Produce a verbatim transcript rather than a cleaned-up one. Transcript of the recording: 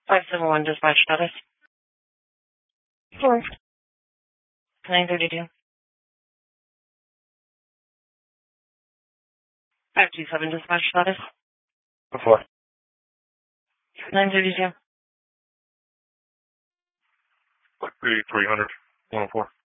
five seven one dispatch status. Four. nine thirty-two. five two seven dispatch status. Four. nine thirty-two. three hundred. one oh four.